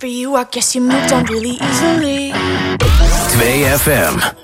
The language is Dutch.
for you, I guess you moved on really easily. 2FM.